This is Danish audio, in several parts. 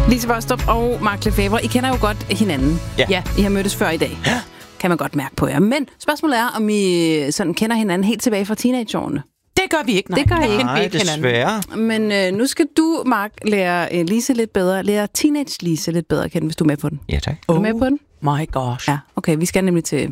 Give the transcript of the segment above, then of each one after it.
Lise Bostrup og Mark Lefebvre, I kender jo godt hinanden. Ja. I har mødtes før i dag. Ja. Kan man godt mærke på jer. Men spørgsmålet er, om I sådan kender hinanden helt tilbage fra teenageårene. Det gør vi ikke, nej. Det gør I ikke. Nej, desværre. Men nu skal du, Mark, lære Lise lidt bedre. Lære teenage-Lise lidt bedre at kende, hvis du er med på den. Ja, tak. Er du med på den? My gosh. Ja, okay. Vi skal nemlig til...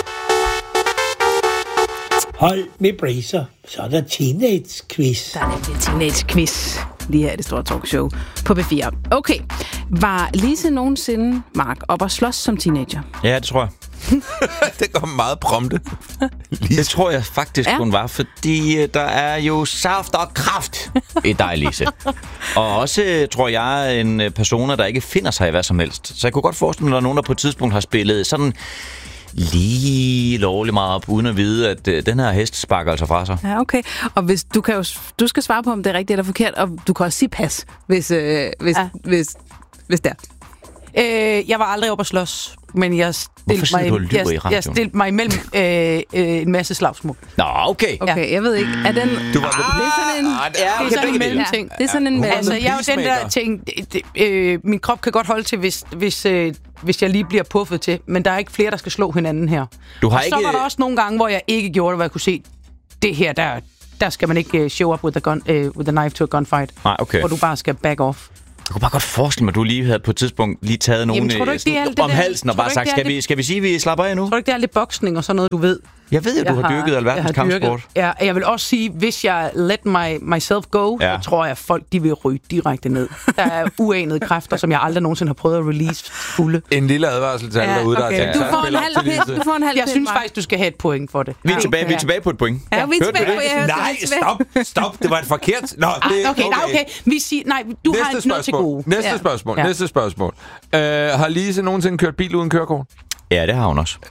Hold med bracer, så er der teenage-quiz. Der er nemlig teenage-quiz lige her i det store talkshow på B4. Okay. Var Lise nogensinde, Mark, op og slås som teenager? Ja, det tror jeg. Det går meget prompte. Det tror jeg faktisk, hun var, fordi der er jo saft og kraft i dig, Lise. Og også, tror jeg, en persona, der ikke finder sig i hvad som helst. Så jeg kunne godt forestille mig, at der er nogen, der på et tidspunkt har spillet sådan lige lovligt meget op, uden at vide, at den her hest sparker altså fra sig. Ja, okay. Og hvis du skal svare på, om det er rigtigt eller forkert, og du kan også sige pas, hvis det er. Jeg var aldrig oppe at slås, men jeg stillede mig imellem en masse slagsmål. Nå, okay. Okay, jeg ved ikke. Er den... Du var det er sådan en... Det er sådan en mellemting. Det er sådan en Altså, jeg er jo den der ting... min krop kan godt holde til, hvis jeg lige bliver puffet til, men der er ikke flere, der skal slå hinanden her. Du har så var der også nogle gange, hvor jeg ikke gjorde det, hvor jeg kunne se, det her, der skal man ikke show up with a knife to a gunfight. Nej, okay. Hvor du bare skal back off. Jeg kunne bare godt forestille mig, at du lige havde på et tidspunkt lige taget nogen om halsen og bare sagt, skal vi sige, at vi slapper af nu? Tror du ikke, det er lidt boksning og sådan noget, du ved? Jeg ved, at du har dyrket alverdens kampsport. Ja, jeg vil også sige, hvis jeg let myself go, så tror jeg, at folk de vil ryge direkte ned. Der er uanede kræfter, som jeg aldrig nogensinde har prøvet at release fulde. En lille advarsel til alle derude, der er Du får en halv Jeg synes faktisk, du skal have et point for det. Vi er tilbage på et point. Ja, vi er tilbage på et Nej, stop. Det var et forkert. Nå, okay. Vi siger, nej, du har et noget til gode. Næste spørgsmål. Har Lise nogensinde kørt bil uden kørekort? Ja, det har hun også.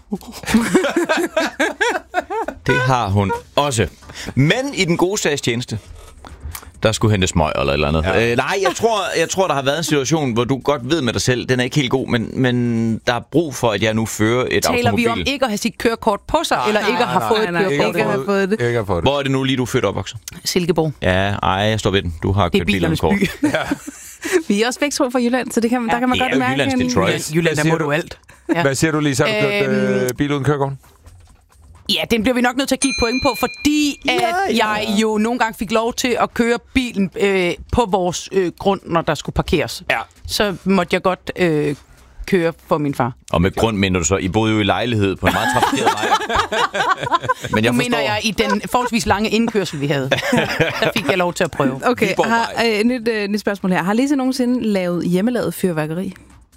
Det har hun også. Men i den gode sags tjeneste, der skulle hente smøg eller et eller andet. Ja. Nej, jeg tror, der har været en situation, hvor du godt ved med dig selv, den er ikke helt god, men der er brug for, at jeg nu fører et automobil. Taler vi om ikke at have sit kørekort på sig, eller ikke at have fået et kørekort? Ikke have fået det. Hvor er det nu lige, du er født opvokset? Silkeborg. Ja, jeg står ved den. Du har kørt bilen kort. Vi er også begge to fra Jylland, så der kan man godt mærke... Jylland, der må du alt. Ja. Hvad siger du, Lise? Har du kørt bil uden kørekort? Ja, den bliver vi nok nødt til at kigge point på, fordi jeg jo nogle gange fik lov til at køre bilen på vores grund, når der skulle parkeres. Ja. Så måtte jeg godt køre for min far. Og med grund mener du så, I boede jo i lejlighed på en meget trafikeret vej. Men jeg mener jeg i den forholdsvis lange indkørsel, vi havde. Der fik jeg lov til at prøve. Okay, nyt spørgsmål her. Har Lise nogensinde lavet hjemmelavet fyrværkeri?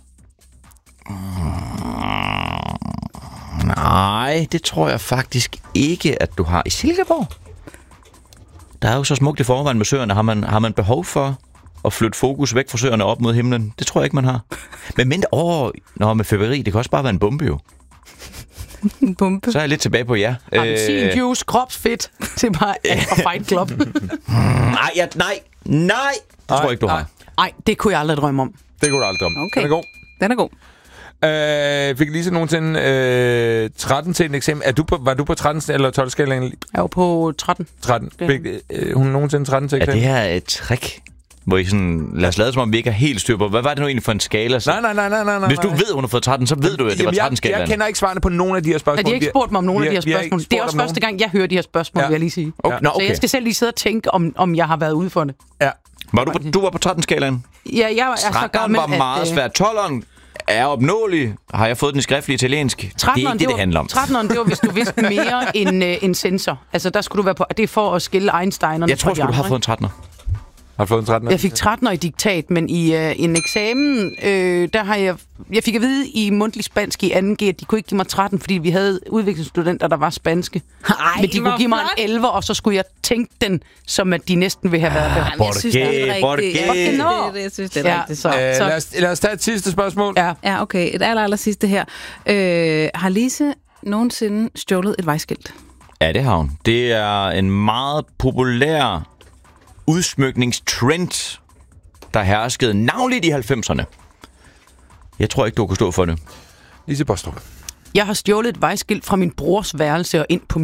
Nej, det tror jeg faktisk ikke, at du har. I Silkeborg? Der er jo så smukt i forvejen med søerne. Har man behov for at flytte fokus væk fra søerne op mod himlen? Det tror jeg ikke, man har. Men med fyrværkeri, det kan også bare være en bombe jo. En bombe? Så er jeg lidt tilbage på jer. Appelsin juice, kropsfedt til mig og Fight Club. Nej, det tror jeg ikke, du har. Nej, det kunne jeg aldrig drømme om. Det kunne du aldrig drømme. Okay. Den er god. Fik Lise nogensinde 13 til en eksamen? Var du på 13 eller 12 skalaen? Jeg var på 13. 13. Fik hun nogensinde 13 til eksamen? Er det her et trick? Hvor I sådan, lad os lade som om vi ikke er helt styr på. Hvad var det nu egentlig for en skala? Så? Nej. Hvis du ved, hun har fået 13, så ved du, at det var 13 skalaen. Jeg kender ikke svarene på nogen af de her spørgsmål. De har ikke spurgt mig om nogen af de her spørgsmål. Det er også første gang, jeg hører de her spørgsmål, vil jeg lige sige. Okay. Så jeg skal selv lige sidde og tænke, om jeg har været ude for det. Ja. Du var på 13-skalaen? Ja, jeg er så gammel, var meget svært. 12'eren er opnåelig. Har jeg fået den i skriftlige italiensk? Det er ikke det handler om. 13'eren, det var, hvis du vidste mere end sensor. Altså, der skulle du være på... Det er for at skille Einsteinerne. Jeg tror, du har fået en 13'er. Har fået en 13'er? Jeg fik 13'er i diktat, men i en eksamen, der har jeg fik at vide i mundtlig spansk i 2G, at de kunne ikke give mig 13, fordi vi havde udviklingsstudenter, der var spanske. Men de kunne give mig en 11, og så skulle jeg tænke den, som at de næsten ville have været der. Jeg synes, det er rigtigt. Jeg synes, det er rigtigt. Lad os tage et sidste spørgsmål. Ja, okay. Et aller sidste her. Har Lise nogensinde stjålet et vejskilt? Ja, det har hun. Det er en meget populær udsmykningstrend, der herskede navnligt i 90'erne. Jeg tror ikke, du kunne stå for det. Lise Bostrup. Jeg har stjålet et vejskilt fra min brors værelse og ind på mit.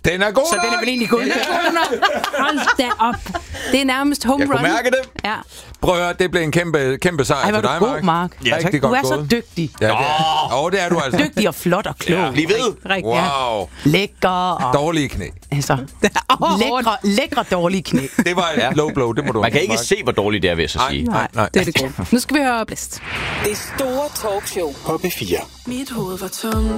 Den er god Så den er vel egentlig god. Hold da op. Det er nærmest home Jeg run. kunne mærke det. Ja. Prøv at høre, det blev en kæmpe sejr Ej, hvor til er dig, du god, Mark. Ja, rigtig Du godt er så gået. dygtig. Ja, det er du altså. Dygtig og flot og klog. Ja. Bliv ved. Rigtig, Wow. Lækker og... Dårlige knæ. Altså, lækre dårlige knæ. Det var et low blow, det må du Man kan ikke Mark. se, hvor dårligt det er, vil jeg så sige. Nej. Det er det gode. Nu skal vi høre Blæst. Det store talkshow På P4. Mit hoved var tomt.